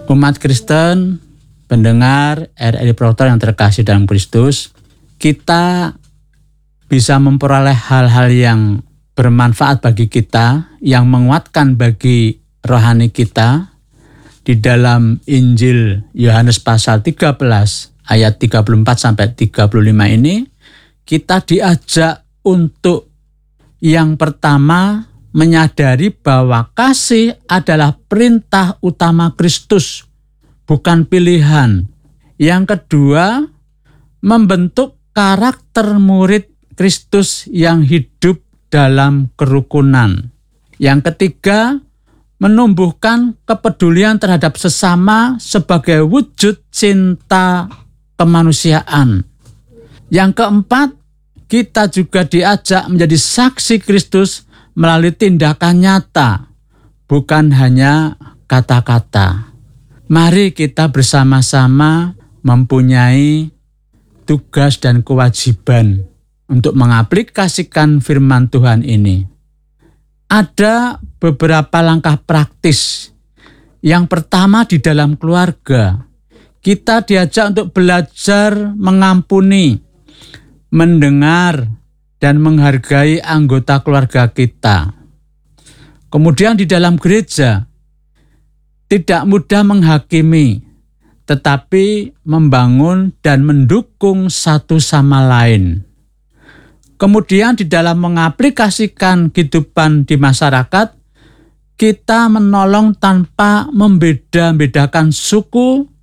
Umat Kristen, pendengar RRI Proktor yang terkasih dalam Kristus, kita bisa memperoleh hal-hal yang bermanfaat bagi kita, yang menguatkan bagi rohani kita. Di dalam Injil Yohanes pasal 13 ayat 34 sampai 35 ini, kita diajak untuk yang pertama menyadari bahwa kasih adalah perintah utama Kristus, bukan pilihan. Yang kedua, membentuk karakter murid Kristus yang hidup dalam kerukunan. Yang ketiga, menumbuhkan kepedulian terhadap sesama sebagai wujud cinta kemanusiaan. Yang keempat, kita juga diajak menjadi saksi Kristus melalui tindakan nyata, bukan hanya kata-kata. Mari kita bersama-sama mempunyai tugas dan kewajiban untuk mengaplikasikan firman Tuhan ini. Ada beberapa langkah praktis. Yang pertama, di dalam keluarga, kita diajak untuk belajar mengampuni, mendengar, dan menghargai anggota keluarga kita. Kemudian di dalam gereja, tidak mudah menghakimi, tetapi membangun dan mendukung satu sama lain. Kemudian di dalam mengaplikasikan kehidupan di masyarakat, kita menolong tanpa membeda-bedakan suku,